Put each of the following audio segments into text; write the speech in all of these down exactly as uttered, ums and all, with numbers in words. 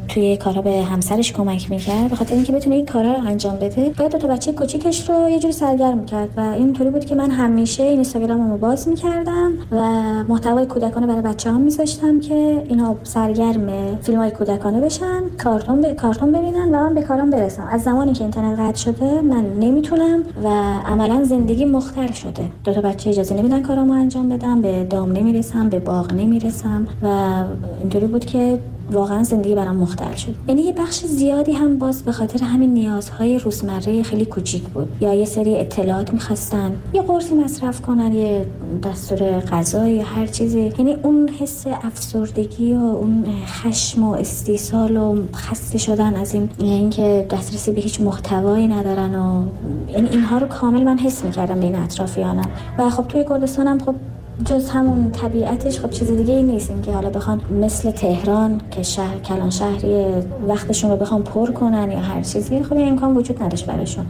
توی کارا به همسرش کمک میکرد، به خاطر اینکه بتونه این کارا رو انجام بده باید دو تا بچه کوچیکش رو یه جوری سرگرم کرد و اینطوری بود که من همیشه اینستاگراممو باز میکردم و محتوای کودکانه برای بچه‌ها میذاشتم که اینا سرگرم فیلم‌های کودکانه بشن، کارتون به کارتون ببینن و من به کارام برسم. از زمانی که اینترنت قطع شده من نمیتونم و عملاً زندگی مختل شده. دو تا بچه اجازه نمیدن کارامو انجام بدم، به دام نمیرسم، به باغ نمیرسم و اینطوری بود که واقعا زندگی برام مختل شد. یعنی یه بخش زیادی هم باز به خاطر همین نیازهای روزمره خیلی کوچیک بود، یا یه سری اطلاعات می‌خواستن، یه قرصی مصرف کنن، یه دستور غذا یا هر چیزی. یعنی اون حس افسردگی و اون خشم و استیصال و خسته شدن از این اینکه دسترسی به هیچ محتوایی ندارن و یعنی اینها رو کامل من حس می‌کردم بین اطرافیانم. و خب توی کردستانم خب جز همون طبیعتش خب چیز دیگه ای نیست این که حالا بخوان مثل تهران که شهر کلان شهری وقتشون رو بخوان پر کنن یا هر چیزی، خب این امکان وجود نداشت براشون.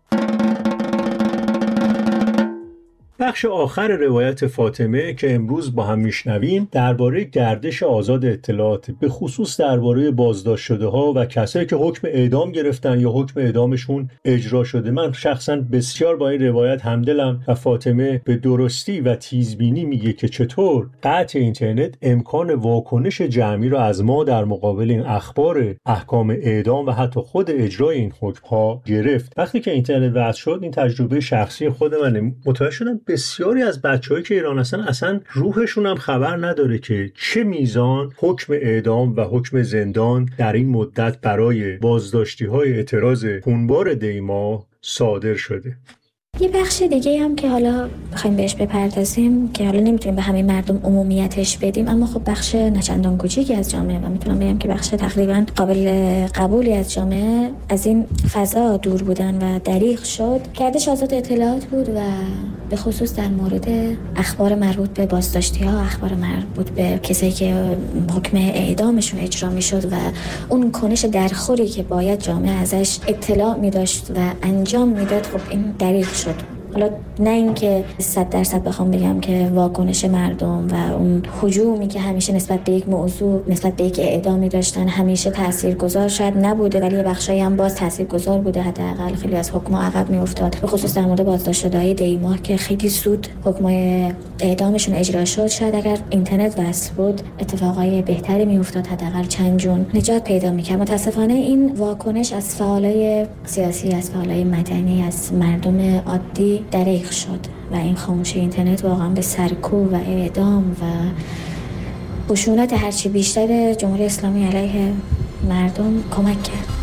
بخش آخر روایت فاطمه که امروز با هم میشنویم درباره گردش آزاد اطلاعات، به خصوص درباره بازداشت شده ها و کسایی که حکم اعدام گرفتن یا حکم اعدامشون اجرا شده. من شخصا بسیار با این روایت همدلم و فاطمه به درستی و تیزبینی میگه که چطور قطع اینترنت امکان واکنش جمعی رو از ما در مقابل این اخبار احکام اعدام و حتی خود اجرای این حکم ها گرفت. وقتی که اینترنت وصل شد، این تجربه شخصی خود من، متوجه شدم بسیاری از بچه‌هایی که ایران هستن اصلا روحشون هم خبر نداره که چه میزان حکم اعدام و حکم زندان در این مدت برای بازداشتی‌های اعتراض خونبار دیما صادر شده. یه بخش دیگه هم که حالا بخوایم بهش بپردازیم که حالا نمیتونیم به همه مردم عمومیتش بدیم، اما خب بخش نچندان کوچیکی از جامعه و میتونم بگم که بخش تقریبا قابل قبولی از جامعه از این فضا دور بودن و دریغ شد. گردش آزاد اطلاعات بود و به خصوص در مورد اخبار مربوط به بازداشتی ها، اخبار مربوط به کسایی که حکم اعدامشون اجرا میشد و اون کنش درخوری که باید جامعه ازش اطلاع میداشت و انجام میداد، خب این دریغ شد. حالا نه اینکه صد درصد بخوام بگم که واکنش مردم و اون هجومی که همیشه نسبت به یک موضوع، نسبت به یک اعدامی داشتن همیشه تاثیرگذار شاید نبوده، ولی بخشایی هم باز تاثیرگذار بوده. حداقل خیلی از حکم‌ها عقب میافتاد، به خصوص در مورد بازداشت شده‌های دیما که خیلی زود حکم‌های اعدامشون اجرا شد. شاید اگر اینترنت وصل بود اتفاقای بهتری میافتاد، حداقل چند جون نجات پیدا می‌کرد. متأسفانه این واکنش از فعالای سیاسی، از فعالای مدنی، از مردم عادی دریغ شد و این خاموشی اینترنت واقعا به سرکوب و اعدام و خشونت هرچی بیشتر جمهوری اسلامی علیه مردم کمک کرد.